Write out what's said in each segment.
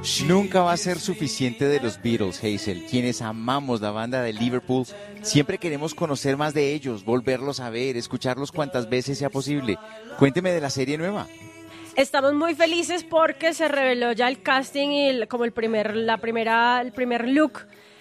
Nunca va a ser suficiente de los Beatles, Hazel. Quienes amamos la banda de Liverpool, siempre queremos conocer más de ellos, volverlos a ver, escucharlos cuantas veces sea posible. Cuénteme de la serie nueva. Estamos muy felices porque se reveló ya el casting y el primer look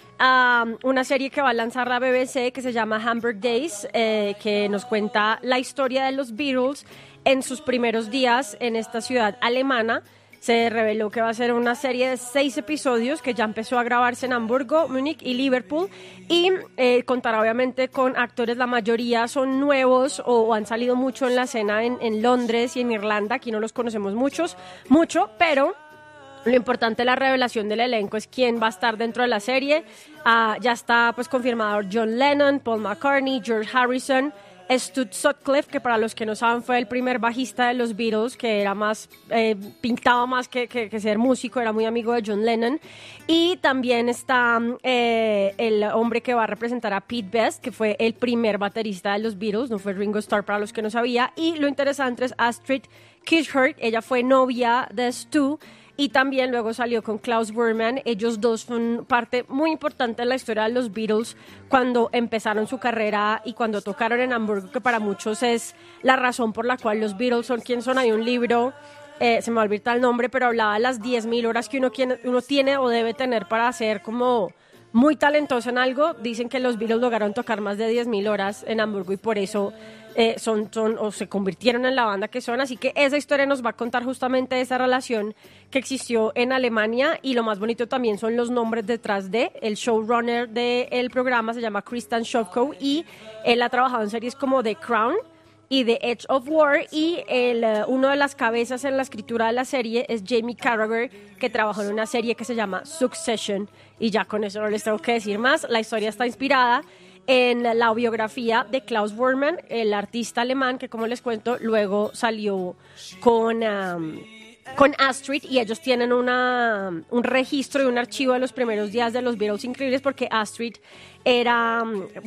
a una serie que va a lanzar la BBC que se llama Hamburg Days, que nos cuenta la historia de los Beatles en sus primeros días en esta ciudad alemana. Se reveló que va a ser una serie de 6 episodios que ya empezó a grabarse en Hamburgo, Múnich y Liverpool, y contará obviamente con actores, la mayoría son nuevos o han salido mucho en la escena en Londres y en Irlanda. Aquí no los conocemos mucho, pero lo importante de la revelación del elenco es quién va a estar dentro de la serie. Ya está pues confirmado John Lennon, Paul McCartney, George Harrison, Stuart Sutcliffe, que para los que no saben fue el primer bajista de los Beatles, que era más pintaba más que ser músico, era muy amigo de John Lennon. Y también está el hombre que va a representar a Pete Best, que fue el primer baterista de los Beatles, no fue Ringo Starr para los que no sabía. Y lo interesante es Astrid Kirchherr, ella fue novia de Stu, y también luego salió con Klaus Werman. Ellos dos son parte muy importante de la historia de los Beatles cuando empezaron su carrera y cuando tocaron en Hamburgo, que para muchos es la razón por la cual los Beatles son quien son. Hay un libro, se me va a olvidar el nombre, pero hablaba de las 10.000 horas que uno tiene o debe tener para ser como muy talentoso en algo. Dicen que los Beatles lograron tocar más de 10.000 horas en Hamburgo y por eso son o se convirtieron en la banda que son. Así que esa historia nos va a contar justamente esa relación que existió en Alemania, y lo más bonito también son los nombres detrás de. El showrunner del programa se llama Christian Schofko y él ha trabajado en series como The Crown y The Edge of War, y uno de las cabezas en la escritura de la serie es Jamie Carragher, que trabajó en una serie que se llama Succession, y ya con eso no les tengo que decir más. La historia está inspirada en la biografía de Klaus Werman, el artista alemán que, como les cuento, luego salió con Astrid, y ellos tienen un registro y un archivo de los primeros días de los Beatles increíbles, porque Astrid era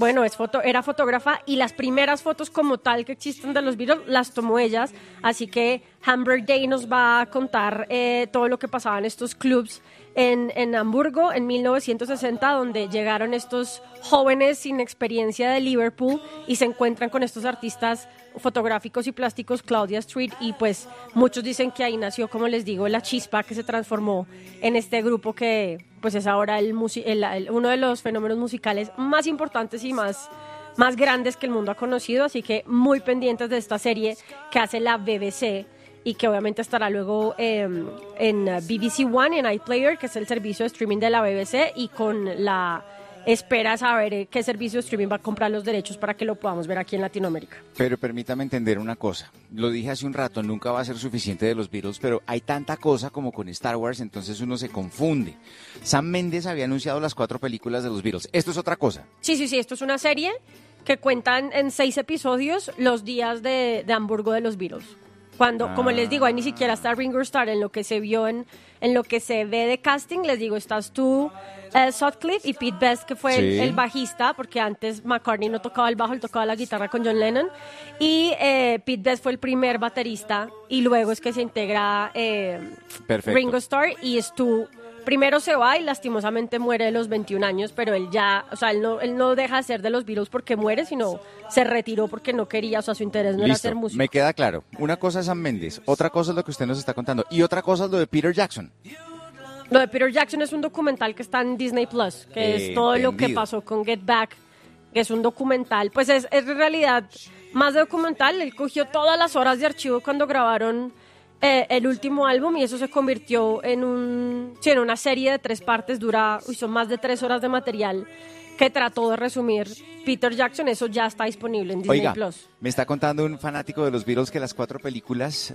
fotógrafa, y las primeras fotos como tal que existen de los Beatles las tomó ellas. Así que Hamburg Day nos va a contar todo lo que pasaba en estos clubs en Hamburgo en 1960, donde llegaron estos jóvenes sin experiencia de Liverpool y se encuentran con estos artistas fotográficos y plásticos, Claudia Street, y pues muchos dicen que ahí nació, como les digo, la chispa que se transformó en este grupo que pues es ahora uno de los fenómenos musicales más importantes y más grandes que el mundo ha conocido. Así que muy pendientes de esta serie que hace la BBC y que obviamente estará luego en BBC One, en iPlayer, que es el servicio de streaming de la BBC, y con la espera saber qué servicio de streaming va a comprar los derechos para que lo podamos ver aquí en Latinoamérica. Pero permítame entender una cosa. Lo dije hace un rato, nunca va a ser suficiente de los Beatles, pero hay tanta cosa como con Star Wars, entonces uno se confunde. Sam Mendes había anunciado las 4 películas de los Beatles. ¿Esto es otra cosa? Sí, esto es una serie que cuentan en 6 episodios los días de Hamburgo de los Beatles. Cuando, como les digo, ahí ni siquiera está Ringo Starr en lo que se vio en lo que se ve de casting. Les digo, estás tú, Sutcliffe, y Pete Best, que fue el bajista, porque antes McCartney no tocaba el bajo, él tocaba la guitarra con John Lennon, y Pete Best fue el primer baterista, y luego es que se integra Ringo Starr, y Stu primero se va y lastimosamente muere de los 21 años, pero él no deja de ser de los Beatles porque muere, sino se retiró porque no quería, su interés no era ser músico. Me queda claro. Una cosa es Sam Mendes, otra cosa es lo que usted nos está contando, y otra cosa es lo de Peter Jackson. Lo de Peter Jackson es un documental que está en Disney Plus, que es todo lo que pasó con Get Back, que es un documental, pues es en realidad más de documental. Él cogió todas las horas de archivo cuando grabaron el último álbum, y eso se convirtió en una serie de 3 partes. Son más de 3 horas de material que trató de resumir Peter Jackson. Eso ya está disponible en Disney Plus. Me está contando un fanático de los Beatles que las 4 películas